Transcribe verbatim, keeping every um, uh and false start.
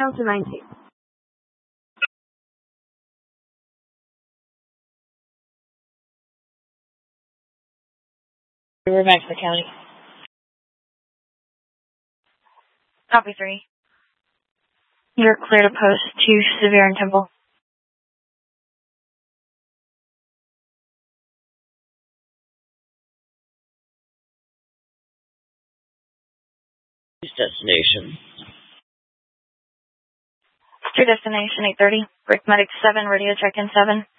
Council nineteen. We're back to the county. Copy three. You're clear to post to Sevier and Temple. Destination. Your destination eight thirty. Brick Medic seven, radio check-in seven.